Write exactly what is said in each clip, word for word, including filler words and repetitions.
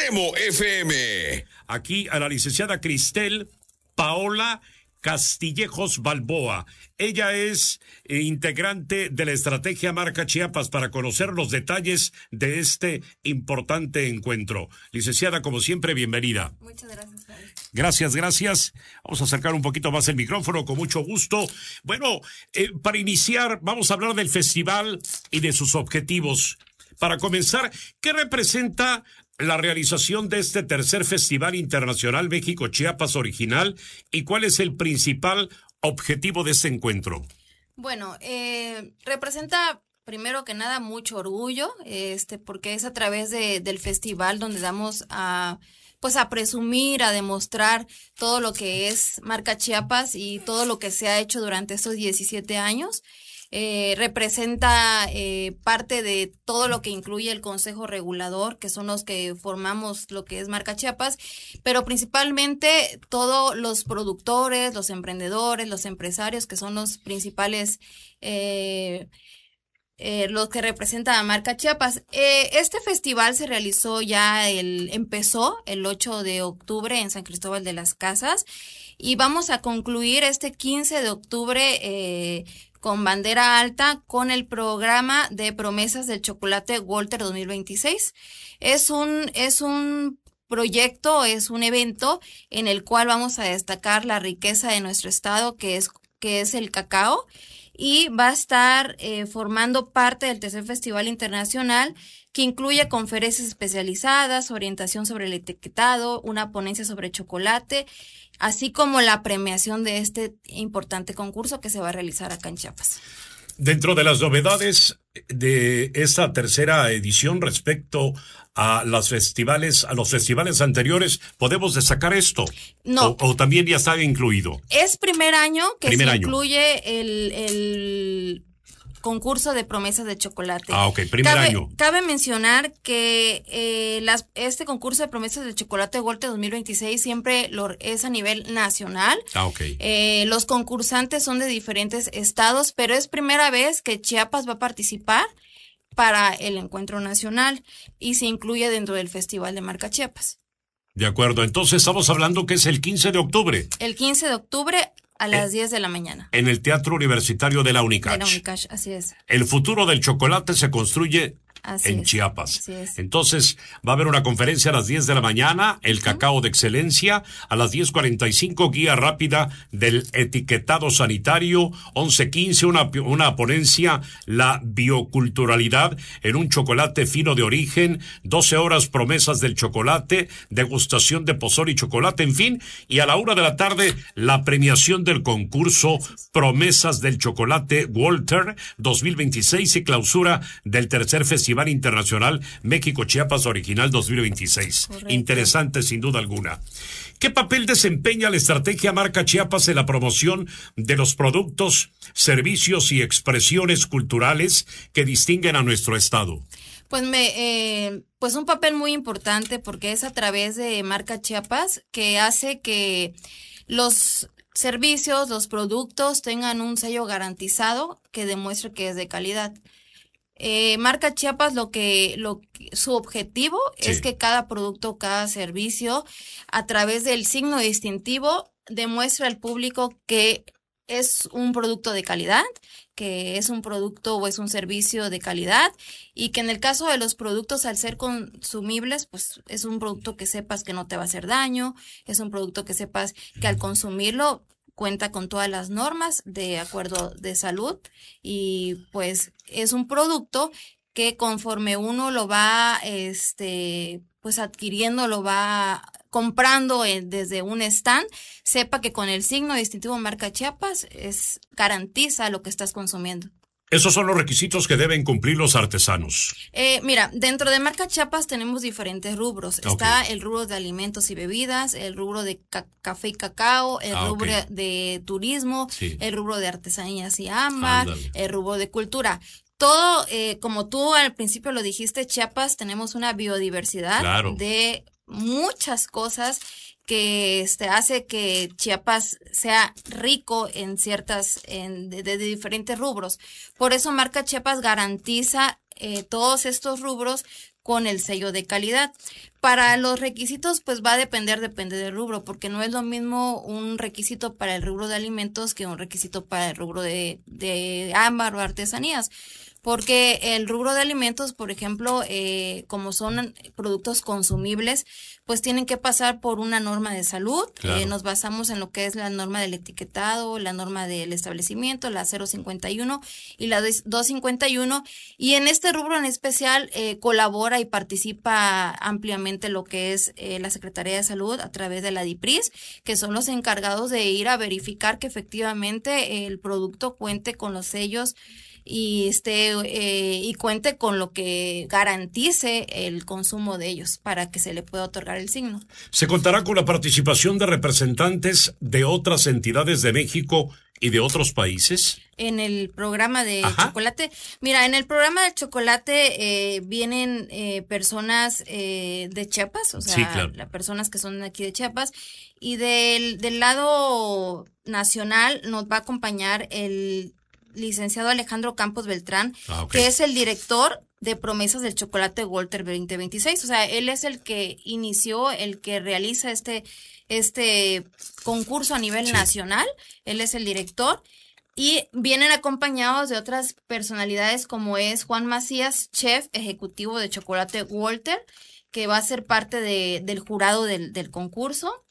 Extremo F M. Aquí a la licenciada Cristel Paola Castillejos Balboa. Ella es eh, integrante de la estrategia Marca Chiapas para conocer los detalles de este importante encuentro. Licenciada, como siempre, bienvenida. Muchas gracias, Padre. Gracias, gracias. Vamos a acercar un poquito más el micrófono, con mucho gusto. Bueno, eh, para iniciar, vamos a hablar del festival y de sus objetivos. Para comenzar, ¿qué representa la realización de este tercer Festival Internacional México Chiapas Original y cuál es el principal objetivo de este encuentro? Bueno, eh, representa primero que nada mucho orgullo, este, porque es a través de, del festival donde damos a, pues a presumir, a demostrar todo lo que es Marca Chiapas y todo lo que se ha hecho durante estos diecisiete años. Eh, representa eh, parte de todo lo que incluye el Consejo Regulador, que son los que formamos lo que es Marca Chiapas, pero principalmente todos los productores, los emprendedores, los empresarios, que son los principales eh, eh, los que representan a Marca Chiapas. Eh, este festival se realizó ya, el empezó el ocho de octubre en San Cristóbal de las Casas y vamos a concluir este quince de octubre eh, con bandera alta con el programa de promesas del chocolate Walter dos mil veintiséis. Es un, es un proyecto, es un evento en el cual vamos a destacar la riqueza de nuestro estado, que es, que es el cacao, y va a estar eh, formando parte del tercer Festival Internacional, que incluye conferencias especializadas, orientación sobre el etiquetado, una ponencia sobre chocolate, así como la premiación de este importante concurso que se va a realizar acá en Chiapas. Dentro de las novedades de esta tercera edición respecto a los festivales, a los festivales anteriores, ¿podemos destacar esto? No. ¿O, o también ya está incluido? Es primer año que primer se año. incluye el, el concurso de promesas de chocolate. Ah, ok, primer cabe, año. Cabe mencionar que eh, las, este concurso de promesas de chocolate Walter dos mil veintiséis siempre lo, es a nivel nacional. Ah, ok. Eh, los concursantes son de diferentes estados, pero es primera vez que Chiapas va a participar para el encuentro nacional y se incluye dentro del Festival de Marca Chiapas. De acuerdo, entonces estamos hablando que es el quince de octubre. El quince de octubre a las diez de la mañana. En el Teatro Universitario de la UNICACH. De la UNICACH, así es. El futuro del chocolate se construye Así en es, Chiapas. así es. Entonces, va a haber una conferencia a las diez de la mañana, el Uh-huh. cacao de excelencia, a las diez cuarenta y cinco, guía rápida del etiquetado sanitario, once quince, una, una ponencia, la bioculturalidad en un chocolate fino de origen, doce horas, promesas del chocolate, degustación de pozole y chocolate, en fin, y a la una de la tarde, la premiación del concurso Promesas del Chocolate Walter dos mil veintiséis y clausura del tercer Festival Internacional México Chiapas Original dos mil veintiséis. Correcto. Interesante, sin duda alguna. ¿Qué papel desempeña la estrategia Marca Chiapas en la promoción de los productos, servicios y expresiones culturales que distinguen a nuestro estado? Pues me, eh, pues un papel muy importante porque es a través de Marca Chiapas que hace que los servicios, los productos tengan un sello garantizado que demuestre que es de calidad. Eh, Marca Chiapas, lo que, lo su objetivo Sí. es que cada producto, cada servicio, a través del signo distintivo, demuestre al público que es un producto de calidad, que es un producto o es un servicio de calidad y que en el caso de los productos, al ser consumibles, pues es un producto que sepas que no te va a hacer daño, es un producto que sepas que al consumirlo cuenta con todas las normas de acuerdo de salud y pues es un producto que conforme uno lo va este pues adquiriendo, lo va comprando en, desde un stand, sepa que con el signo distintivo Marca Chiapas es garantiza lo que estás consumiendo. Esos son los requisitos que deben cumplir los artesanos. Eh, mira, dentro de Marca Chiapas tenemos diferentes rubros. Okay. Está el rubro de alimentos y bebidas, el rubro de ca- café y cacao, el Ah, rubro okay. de turismo, Sí. el rubro de artesanías y ámbar, Ándale. el rubro de cultura. Todo, eh, como tú al principio lo dijiste, Chiapas tenemos una biodiversidad Claro. de muchas cosas que este hace que Chiapas sea rico en ciertas, en, de, de diferentes rubros. Por eso Marca Chiapas garantiza eh, todos estos rubros con el sello de calidad. Para los requisitos, pues va a depender, depende del rubro, porque no es lo mismo un requisito para el rubro de alimentos que un requisito para el rubro de, de ámbar o artesanías. Porque el rubro de alimentos, por ejemplo, eh, como son productos consumibles, pues tienen que pasar por una norma de salud. Claro. Eh, nos basamos en lo que es la norma del etiquetado, la norma del establecimiento, la cero cincuenta y uno y la doscientos cincuenta y uno. Y en este rubro en especial eh, colabora y participa ampliamente lo que es eh, la Secretaría de Salud a través de la DIPRIS, que son los encargados de ir a verificar que efectivamente el producto cuente con los sellos y este eh, y cuente con lo que garantice el consumo de ellos para que se le pueda otorgar el signo. ¿Se contará con la participación de representantes de otras entidades de México y de otros países? En el programa de Ajá. chocolate, mira, en el programa de chocolate eh, vienen eh, personas eh, de Chiapas, o sea, sí, claro. las personas que son aquí de Chiapas, y del, del lado nacional nos va a acompañar el licenciado Alejandro Campos Beltrán, ah, okay. que es el director de Promesas del Chocolate Walter veinte veintiséis. O sea, él es el que inició, el que realiza este, este concurso a nivel sí. nacional. Él es el director. Y vienen acompañados de otras personalidades como es Juan Macías, chef ejecutivo de Chocolate Walter, que va a ser parte de, del jurado del, del concurso.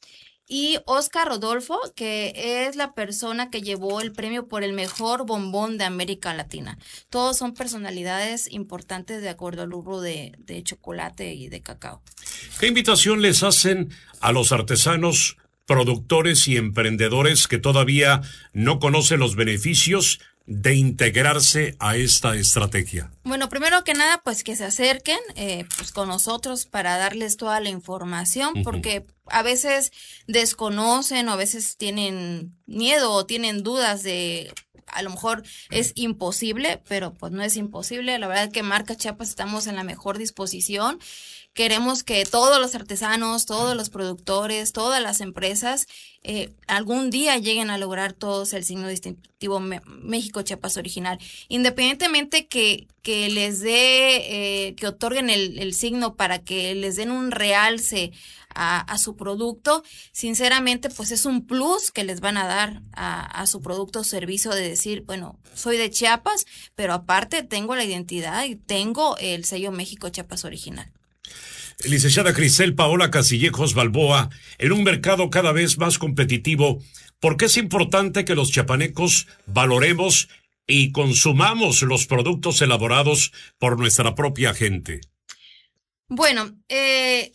Y Oscar Rodolfo, que es la persona que llevó el premio por el mejor bombón de América Latina. Todos son personalidades importantes de acuerdo al rubro de, de chocolate y de cacao. ¿Qué invitación les hacen a los artesanos, productores y emprendedores que todavía no conocen los beneficios de integrarse a esta estrategia? Bueno, primero que nada, pues que se acerquen eh, pues con nosotros para darles toda la información, uh-huh. porque a veces desconocen o a veces tienen miedo o tienen dudas de a lo mejor es imposible, pero pues no es imposible. La verdad es que Marca Chiapas estamos en la mejor disposición. Queremos que todos los artesanos, todos los productores, todas las empresas eh, algún día lleguen a lograr todos el signo distintivo Me- México Chiapas original. Independientemente que, que les dé, eh, que otorguen el, el signo para que les den un realce a, a su producto, sinceramente pues es un plus que les van a dar a, a su producto o servicio de decir, bueno, soy de Chiapas, pero aparte tengo la identidad y tengo el sello México Chiapas original. Licenciada Cristel Paola Castillejos Balboa, en un mercado cada vez más competitivo, ¿por qué es importante que los chiapanecos valoremos y consumamos los productos elaborados por nuestra propia gente? Bueno, eh,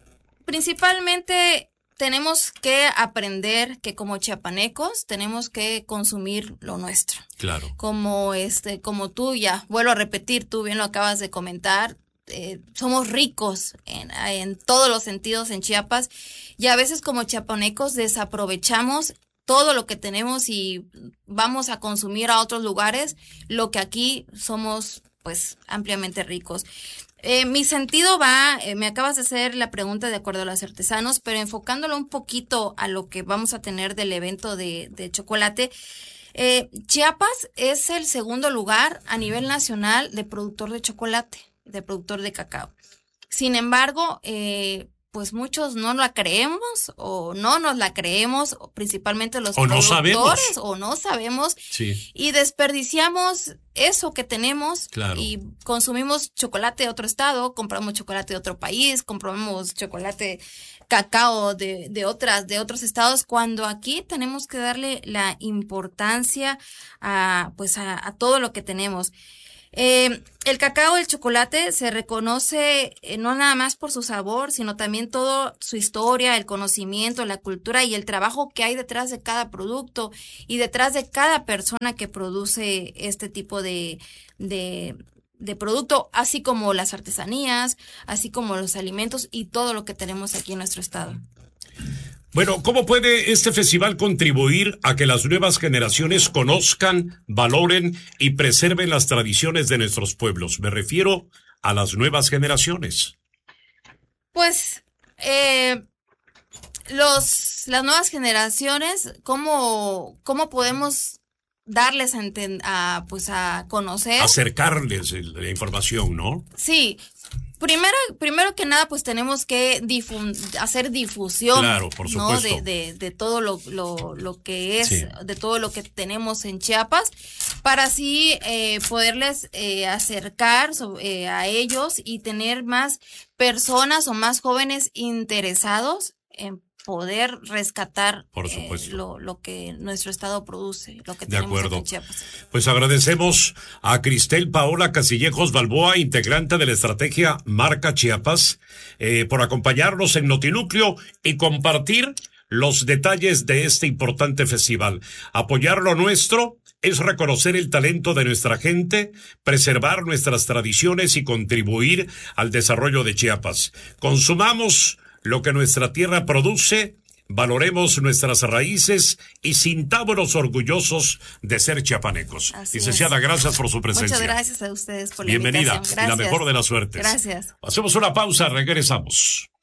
principalmente tenemos que aprender que como chiapanecos tenemos que consumir lo nuestro. Claro. Como este, como tú ya, vuelvo a repetir, tú bien lo acabas de comentar. Eh, somos ricos en, en todos los sentidos en Chiapas y a veces como chiapanecos desaprovechamos todo lo que tenemos y vamos a consumir a otros lugares lo que aquí somos pues ampliamente ricos. Eh, mi sentido va, eh, me acabas de hacer la pregunta de acuerdo a los artesanos, pero enfocándolo un poquito a lo que vamos a tener del evento de, de chocolate. Eh, Chiapas es el segundo lugar a nivel nacional de productor de chocolate, de productor de cacao. Sin embargo, eh, pues muchos no la creemos o no nos la creemos, principalmente los o productores, no sabemos. o no sabemos, sí. y desperdiciamos eso que tenemos, claro. y consumimos chocolate de otro estado, compramos chocolate de otro país, compramos chocolate, cacao de, de otras, de otros estados, cuando aquí tenemos que darle la importancia a, pues a, a todo lo que tenemos. Eh, el cacao, el chocolate se reconoce eh, no nada más por su sabor, sino también toda su historia, el conocimiento, la cultura y el trabajo que hay detrás de cada producto y detrás de cada persona que produce este tipo de, de, de producto, así como las artesanías, así como los alimentos y todo lo que tenemos aquí en nuestro estado. Bueno, ¿cómo puede este festival contribuir a que las nuevas generaciones conozcan, valoren y preserven las tradiciones de nuestros pueblos? Me refiero a las nuevas generaciones. Pues, eh, los, las nuevas generaciones, ¿cómo, cómo podemos darles a, enten- a, pues a conocer? Acercarles la información, ¿no? Sí. Primero, primero que nada, pues tenemos que difun- hacer difusión, claro, por ¿no? supuesto. de, de, de todo lo, lo, lo que es, Sí. de todo lo que tenemos en Chiapas, para así eh, poderles eh, acercar so- eh, a ellos y tener más personas o más jóvenes interesados en poder rescatar Por eh, supuesto. lo, lo que nuestro estado produce, lo que De tenemos acuerdo. aquí en Chiapas. Pues agradecemos a Cristel Paola Castillejos Balboa, integrante de la estrategia Marca Chiapas, eh, por acompañarnos en Notinúcleo y compartir los detalles de este importante festival. Apoyar lo nuestro es reconocer el talento de nuestra gente, preservar nuestras tradiciones y contribuir al desarrollo de Chiapas. Consumamos lo que nuestra tierra produce, valoremos nuestras raíces y sintámonos orgullosos de ser chiapanecos. Así Licenciada, es. gracias por su presencia. Muchas gracias a ustedes por la Bienvenida invitación. y la Gracias. mejor de las suertes. Gracias. Hacemos una pausa, regresamos.